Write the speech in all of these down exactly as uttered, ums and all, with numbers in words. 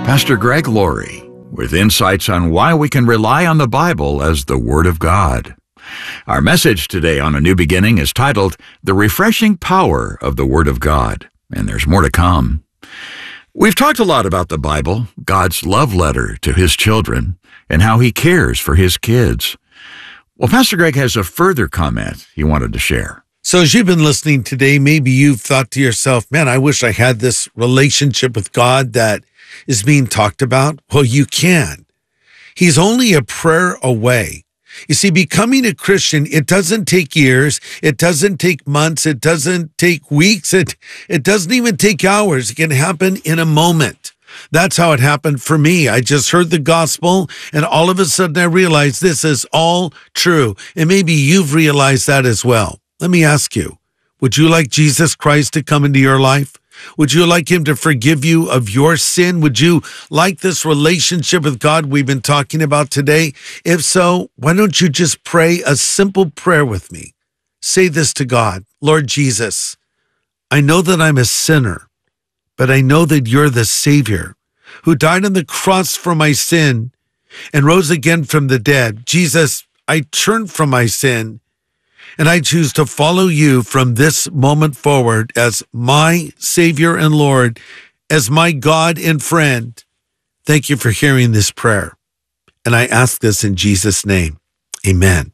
Pastor Greg Laurie with insights on why we can rely on the Bible as the Word of God. Our message today on A New Beginning is titled, The Refreshing Power of the Word of God, and there's more to come. We've talked a lot about the Bible, God's love letter to His children, and how He cares for His kids. Well, Pastor Greg has a further comment he wanted to share. So as you've been listening today, maybe you've thought to yourself, man, I wish I had this relationship with God that is being talked about. Well, you can. He's only a prayer away. You see, becoming a Christian, it doesn't take years. It doesn't take months. It doesn't take weeks. It, it doesn't even take hours. It can happen in a moment. That's how it happened for me. I just heard the gospel, and all of a sudden I realized this is all true. And maybe you've realized that as well. Let me ask you, would you like Jesus Christ to come into your life? Would you like Him to forgive you of your sin? Would you like this relationship with God we've been talking about today? If so, why don't you just pray a simple prayer with me? Say this to God: Lord Jesus, I know that I'm a sinner, but I know that you're the Savior who died on the cross for my sin and rose again from the dead. Jesus, I turn from my sin, and I choose to follow you from this moment forward as my Savior and Lord, as my God and friend. Thank you for hearing this prayer. And I ask this in Jesus' name. Amen.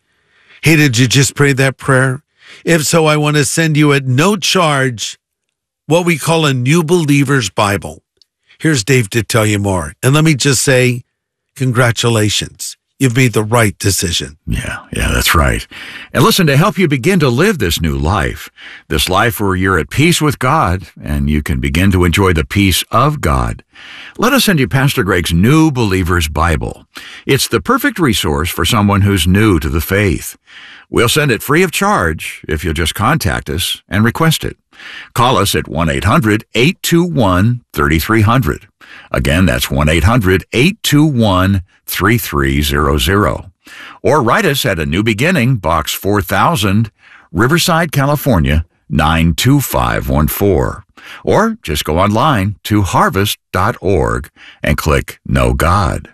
Hey, did you just pray that prayer? If so, I want to send you at no charge what we call a New Believer's Bible. Here's Dave to tell you more. And let me just say, congratulations. You've made the right decision. Yeah, yeah, that's right. And listen, to help you begin to live this new life, this life where you're at peace with God and you can begin to enjoy the peace of God, let us send you Pastor Greg's New Believer's Bible. It's the perfect resource for someone who's new to the faith. We'll send it free of charge if you'll just contact us and request it. Call us at one eight hundred, eight two one, three three zero zero. Again, that's one eight hundred, eight two one, three three zero zero. Or write us at A New Beginning, Box four thousand, Riverside, California, nine two five one four. Or just go online to harvest dot org and click Know God.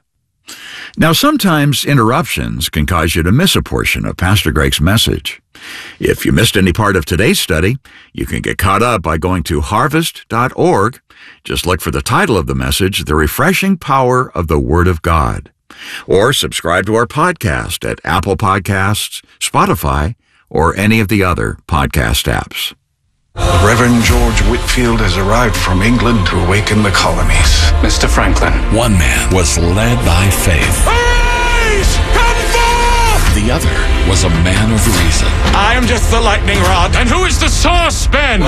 Now, sometimes interruptions can cause you to miss a portion of Pastor Greg's message. If you missed any part of today's study, you can get caught up by going to harvest dot org. Just look for the title of the message, The Refreshing Power of the Word of God. Or subscribe to our podcast at Apple Podcasts, Spotify, or any of the other podcast apps. The Reverend George Whitefield has arrived from England to awaken the colonies. Mister Franklin. One man was led by faith. Arise! Come forth! The other was a man of reason. I am just the lightning rod. And who is the saucepan?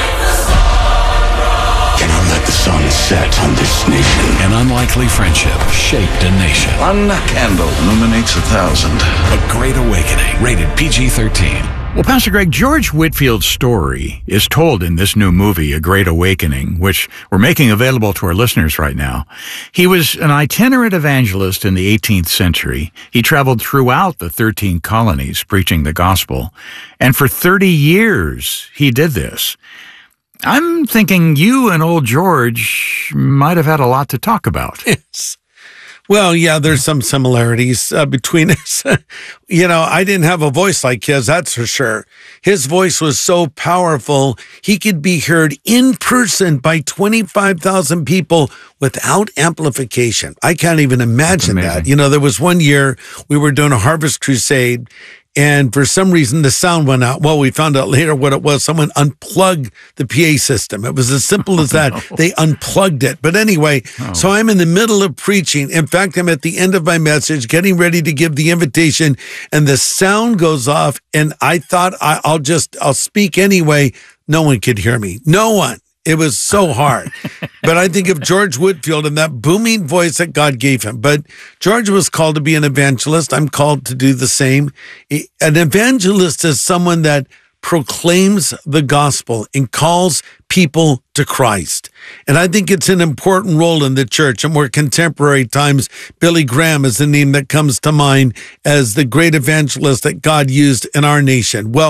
Cannot let the sun set on this nation. An unlikely friendship shaped a nation. One candle illuminates a thousand. A Great Awakening. Rated P G thirteen. Well, Pastor Greg, George Whitefield's story is told in this new movie, A Great Awakening, which we're making available to our listeners right now. He was an itinerant evangelist in the eighteenth century. He traveled throughout the thirteen colonies preaching the gospel. And for thirty years, he did this. I'm thinking you and old George might have had a lot to talk about. Yes. Well, yeah, there's some similarities uh, between us. You know, I didn't have a voice like his, that's for sure. His voice was so powerful, he could be heard in person by twenty-five thousand people without amplification. I can't even imagine that. You know, there was one year we were doing a harvest crusade, and for some reason the sound went out. Well, we found out later what it was. Someone unplugged the P A system. It was as simple as that. Oh, no. They unplugged it. But anyway, oh. So I'm in the middle of preaching. In fact, I'm at the end of my message, getting ready to give the invitation, and the sound goes off, and I thought I, I'll just, I'll speak anyway. No one could hear me. No one. It was so hard. But I think of George Whitefield and that booming voice that God gave him. But George was called to be an evangelist. I'm called to do the same. An evangelist is someone that proclaims the gospel and calls people to Christ. And I think it's an important role in the church. In more contemporary times, Billy Graham is the name that comes to mind as the great evangelist that God used in our nation. Well,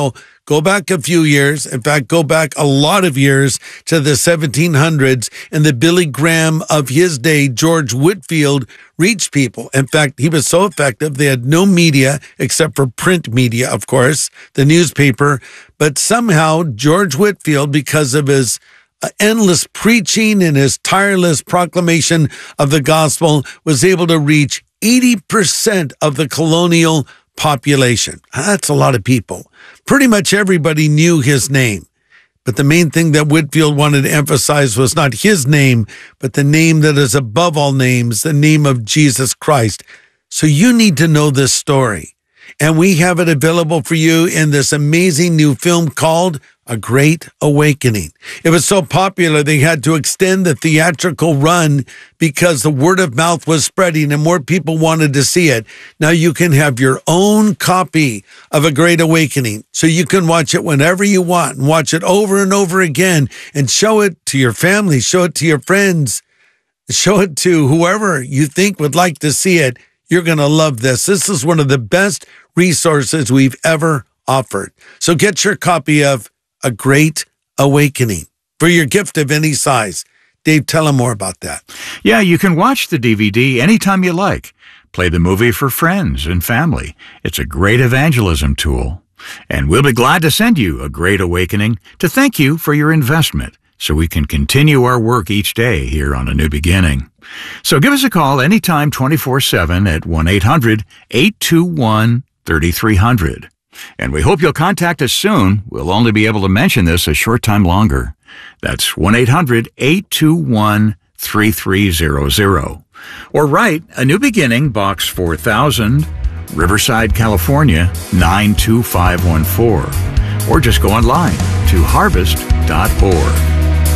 Go back a few years. In fact, go back a lot of years to the seventeen hundreds, and the Billy Graham of his day, George Whitefield, reached people. In fact, he was so effective, they had no media except for print media, of course, the newspaper. But somehow, George Whitefield, because of his endless preaching and his tireless proclamation of the gospel, was able to reach eighty percent of the colonial population. That's a lot of people. Pretty much everybody knew his name. But the main thing that Whitefield wanted to emphasize was not his name, but the name that is above all names, the name of Jesus Christ. So you need to know this story. And we have it available for you in this amazing new film called A Great Awakening. It was so popular, they had to extend the theatrical run because the word of mouth was spreading and more people wanted to see it. Now you can have your own copy of A Great Awakening, so you can watch it whenever you want and watch it over and over again and show it to your family, show it to your friends, show it to whoever you think would like to see it. You're going to love this. This is one of the best resources we've ever offered. So get your copy of A Great Awakening for your gift of any size. Dave, tell them more about that. Yeah, you can watch the D V D anytime you like. Play the movie for friends and family. It's a great evangelism tool. And we'll be glad to send you A Great Awakening to thank you for your investment so we can continue our work each day here on A New Beginning. So give us a call anytime twenty-four seven at one eight hundred eight two one thirty-three hundred. And we hope you'll contact us soon. We'll only be able to mention this a short time longer. That's one eight hundred eight two one thirty-three hundred. Or write A New Beginning, Box four thousand, Riverside, California, nine two five one four. Or just go online to harvest dot org.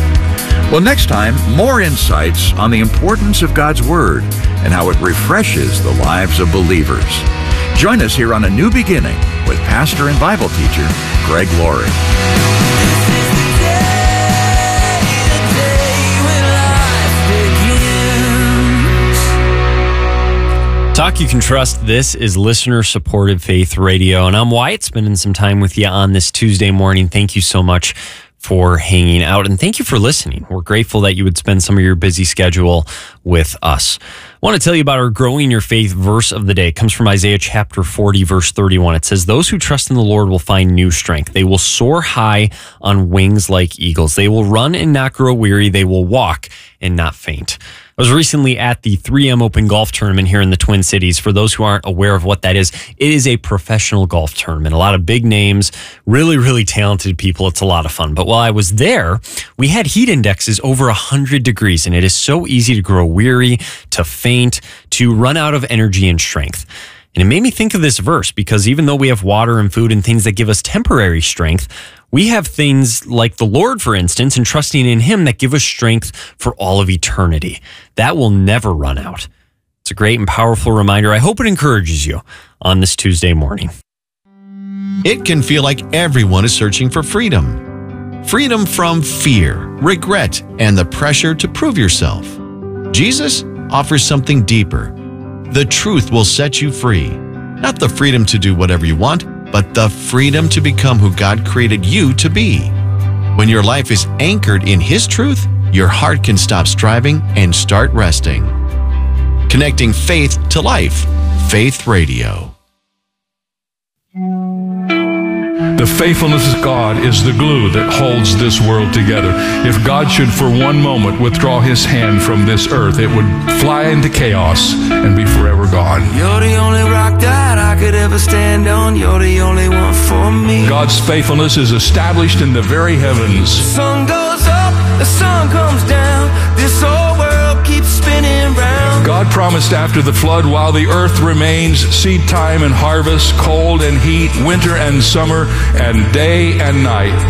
Well, next time, more insights on the importance of God's Word and how it refreshes the lives of believers. Join us here on A New Beginning with pastor and Bible teacher Greg Laurie. Talk you can trust. This is listener-supported Faith Radio, and I'm Wyatt, spending some time with you on this Tuesday morning. Thank you so much for hanging out, and thank you for listening. We're grateful that you would spend some of your busy schedule with us. I want to tell you about our Growing Your Faith verse of the day. It comes from Isaiah chapter forty, verse thirty-one. It says, "Those who trust in the Lord will find new strength. They will soar high on wings like eagles. They will run and not grow weary. They will walk and not faint." I was recently at the three M Open Golf Tournament here in the Twin Cities. For those who aren't aware of what that is, it is a professional golf tournament. A lot of big names, really, really talented people. It's a lot of fun. But while I was there, we had heat indexes over one hundred degrees, and it is so easy to grow weary, to faint, to run out of energy and strength. And it made me think of this verse, because even though we have water and food and things that give us temporary strength, we have things like the Lord, for instance, and trusting in Him that give us strength for all of eternity. That will never run out. It's a great and powerful reminder. I hope it encourages you on this Tuesday morning. It can feel like everyone is searching for freedom. Freedom from fear, regret, and the pressure to prove yourself. Jesus offers something deeper. The truth will set you free. Not the freedom to do whatever you want, but the freedom to become who God created you to be. When your life is anchored in His truth, your heart can stop striving and start resting. Connecting faith to life. Faith Radio. The faithfulness of God is the glue that holds this world together. If God should for one moment withdraw His hand from this earth, it would fly into chaos and be forever gone. You're the only rock that I could ever stand on. You're the only one for me. God's faithfulness is established in the very heavens. The sun goes up, the sun comes down. This whole world keeps spinning round. God promised after the flood, while the earth remains, seed time and harvest, cold and heat, winter and summer, and day and night,